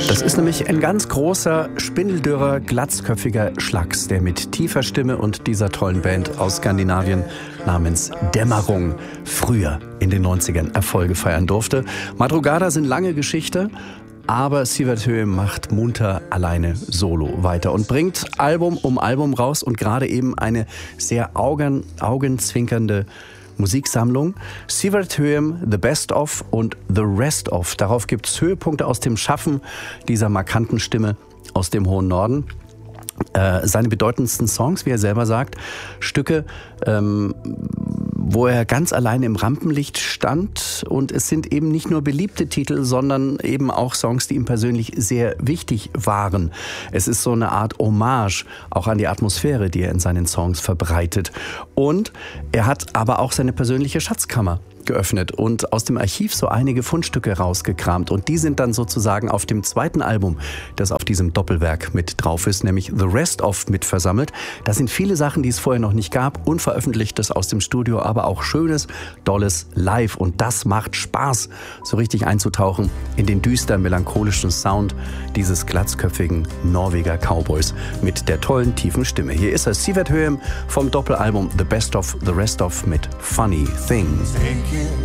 Das ist nämlich ein ganz großer, spindeldürrer, glatzköpfiger Schlags, der mit tiefer Stimme und dieser tollen Band aus Skandinavien namens Dämmerung früher in den 90ern Erfolge feiern durfte. Madrugada sind lange Geschichte, aber Sivert Høem macht munter alleine solo weiter und bringt Album um Album raus und gerade eben eine sehr augenzwinkernde Musiksammlung. Sivert Høem, The Best Of und The Rest Of. Darauf gibt es Höhepunkte aus dem Schaffen dieser markanten Stimme aus dem hohen Norden. Seine bedeutendsten Songs, wie er selber sagt, Stücke, wo er ganz alleine im Rampenlicht stand, und es sind eben nicht nur beliebte Titel, sondern eben auch Songs, die ihm persönlich sehr wichtig waren. Es ist so eine Art Hommage auch an die Atmosphäre, die er in seinen Songs verbreitet. Und er hat aber auch seine persönliche Schatzkammer geöffnet und aus dem Archiv so einige Fundstücke rausgekramt, und die sind dann sozusagen auf dem zweiten Album, das auf diesem Doppelwerk mit drauf ist, nämlich The Rest Of, mit versammelt. Da sind viele Sachen, die es vorher noch nicht gab, Unveröffentlichtes aus dem Studio, aber auch Schönes, Dolles live, und das macht Spaß, so richtig einzutauchen in den düsteren, melancholischen Sound dieses glatzköpfigen Norweger Cowboys mit der tollen, tiefen Stimme. Hier ist er, Sivert Høem vom Doppelalbum The Best Of, The Rest Of mit Funny Thing.